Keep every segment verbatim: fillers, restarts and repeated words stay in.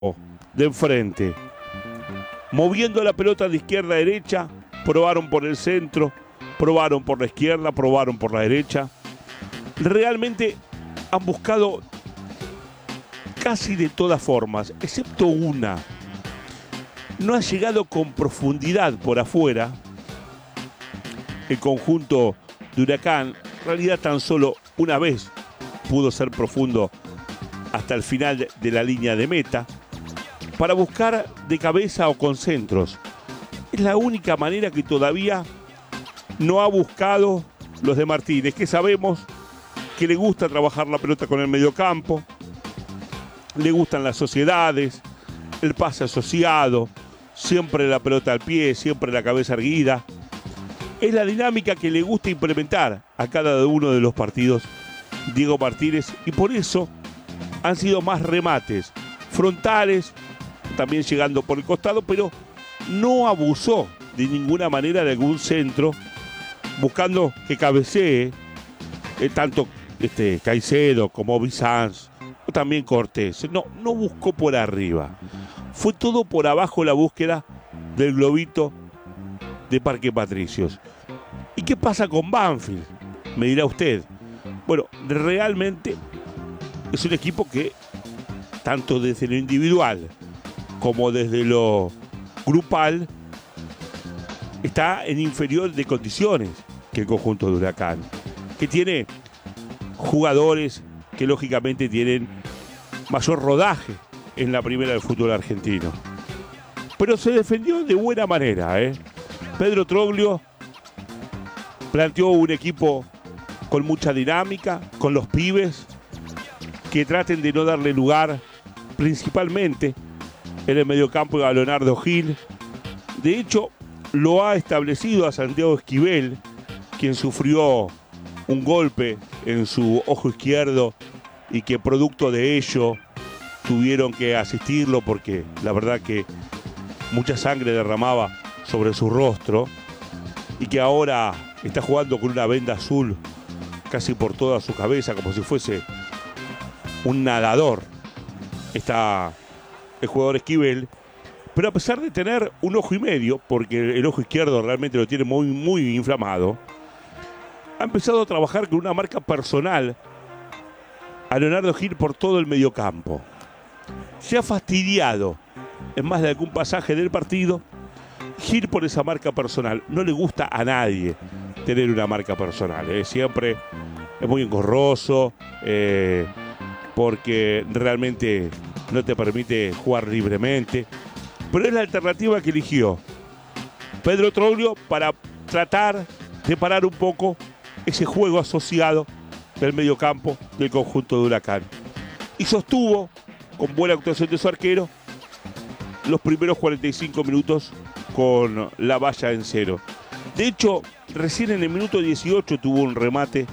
de enfrente, moviendo la pelota de izquierda a derecha, probaron por el centro, probaron por la izquierda, probaron por la derecha. Realmente han buscado casi de todas formas, excepto una. No ha llegado con profundidad por afuera el conjunto de Huracán. En realidad tan solo una vez pudo ser profundo hasta el final de la línea de meta para buscar de cabeza o con centros. Es la única manera que todavía no ha buscado los de Martínez, que sabemos que le gusta trabajar la pelota con el mediocampo, le gustan las sociedades, el pase asociado, siempre la pelota al pie, siempre la cabeza erguida. Es la dinámica que le gusta implementar a cada uno de los partidos Diego Martínez, y por eso han sido más remates frontales, también llegando por el costado, pero no abusó de ninguna manera de algún centro, buscando que cabecee eh, tanto este, Caicedo como Bizanz, o también Cortés. No, no buscó por arriba. Fue todo por abajo la búsqueda del globito de Parque Patricios. ¿Y qué pasa con Banfield? Me dirá usted. Bueno, realmente es un equipo que, tanto desde lo individual como desde lo grupal, está en inferior de condiciones que el conjunto de Huracán, que tiene jugadores que lógicamente tienen mayor rodaje en la primera del fútbol argentino. Pero se defendió de buena manera, ¿eh? Pedro Troglio planteó un equipo con mucha dinámica, con los pibes, que traten de no darle lugar, principalmente en el mediocampo a Leonardo Gil. De hecho, lo ha establecido a Santiago Esquivel, quien sufrió un golpe en su ojo izquierdo y que producto de ello tuvieron que asistirlo porque la verdad que mucha sangre derramaba sobre su rostro, y que ahora está jugando con una venda azul casi por toda su cabeza, como si fuese un nadador. Está el jugador Esquivel, pero a pesar de tener un ojo y medio, porque el ojo izquierdo realmente lo tiene muy, muy inflamado, ha empezado a trabajar con una marca personal a Leonardo Gil por todo el mediocampo. Se ha fastidiado en más de algún pasaje del partido Gil por esa marca personal. No le gusta a nadie tener una marca personal, ¿eh? Siempre es muy engorroso, eh, porque realmente no te permite jugar libremente. Pero es la alternativa que eligió Pedro Troglio para tratar de parar un poco ese juego asociado del mediocampo del conjunto de Huracán. Y sostuvo, con buena actuación de su arquero, los primeros cuarenta y cinco minutos con la valla en cero. De hecho, recién en el minuto dieciocho tuvo un remate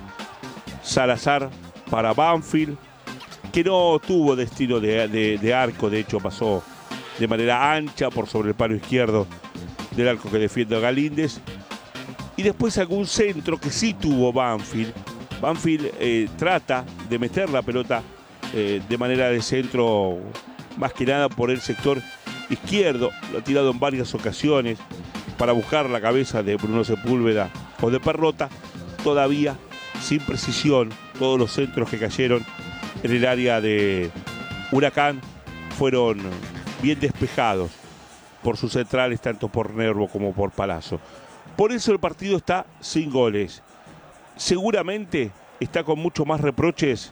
Salazar para Banfield, que no tuvo destino de, de, de arco. De hecho, pasó de manera ancha por sobre el palo izquierdo del arco que defiende a Galíndez. Y después algún centro que sí tuvo Banfield. Banfield eh, trata de meter la pelota eh, de manera de centro, más que nada por el sector izquierdo. Lo ha tirado en varias ocasiones para buscar la cabeza de Bruno Sepúlveda o de Perrota, todavía sin precisión. Todos los centros que cayeron en el área de Huracán fueron bien despejados por sus centrales, tanto por Nervo como por Palazzo. Por eso el partido está sin goles. Seguramente está con mucho más reproches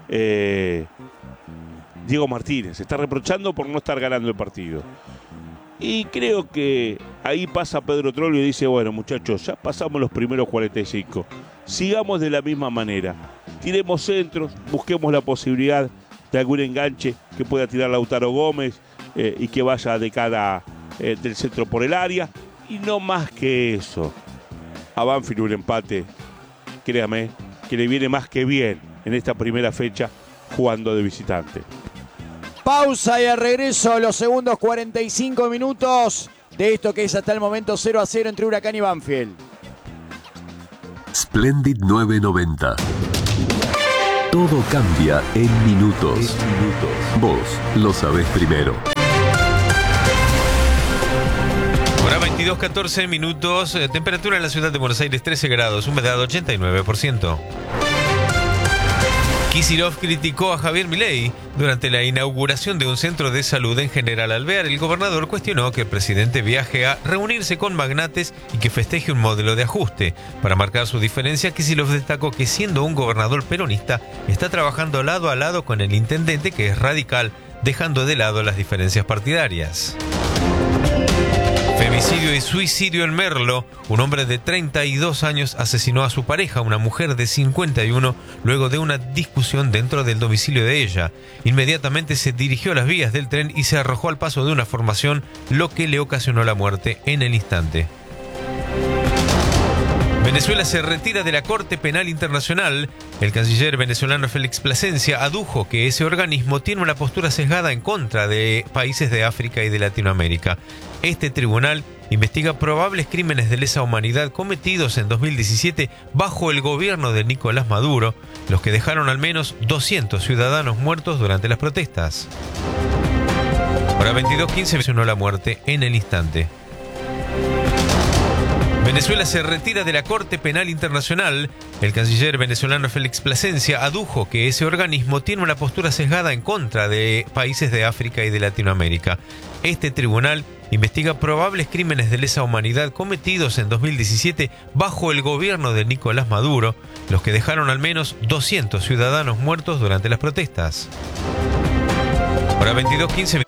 eh, Diego Martínez. Está reprochando por no estar ganando el partido. Y creo que ahí pasa Pedro Troglio y dice: bueno, muchachos, ya pasamos los primeros cuarenta y cinco. Sigamos de la misma manera. Tiremos centros, busquemos la posibilidad de algún enganche que pueda tirar Lautaro Gómez eh, y que vaya de cara eh, del centro por el área. Y no más que eso. A Banfield un empate, créame, que le viene más que bien en esta primera fecha jugando de visitante. Pausa y al regreso los segundos cuarenta y cinco minutos de esto que es hasta el momento cero a cero entre Huracán y Banfield. Splendid novecientos noventa. Todo cambia en minutos. En minutos. Vos lo sabés primero. Hora veintidós, catorce minutos. Eh, temperatura en la ciudad de Buenos Aires trece grados. Humedad ochenta y nueve por ciento. Kicillof criticó a Javier Milei durante la inauguración de un centro de salud en General Alvear. El gobernador cuestionó que el presidente viaje a reunirse con magnates y que festeje un modelo de ajuste. Para marcar su diferencia, Kicillof destacó que siendo un gobernador peronista, está trabajando lado a lado con el intendente que es radical, dejando de lado las diferencias partidarias. Femicidio y suicidio en Merlo. Un hombre de treinta y dos años asesinó a su pareja, una mujer de cincuenta y uno, luego de una discusión dentro del domicilio de ella. Inmediatamente se dirigió a las vías del tren y se arrojó al paso de una formación, lo que le ocasionó la muerte en el instante. Venezuela se retira de la Corte Penal Internacional. El canciller venezolano Félix Plasencia adujo que ese organismo tiene una postura sesgada en contra de países de África y de Latinoamérica. Este tribunal investiga probables crímenes de lesa humanidad cometidos en dos mil diecisiete bajo el gobierno de Nicolás Maduro, los que dejaron al menos doscientos ciudadanos muertos durante las protestas. Hora veintidós quince mencionó la muerte en el instante. Venezuela se retira de la Corte Penal Internacional. El canciller venezolano Félix Plasencia adujo que ese organismo tiene una postura sesgada en contra de países de África y de Latinoamérica. Este tribunal investiga probables crímenes de lesa humanidad cometidos en dos mil diecisiete bajo el gobierno de Nicolás Maduro, los que dejaron al menos doscientos ciudadanos muertos durante las protestas. Hora veintidós quince.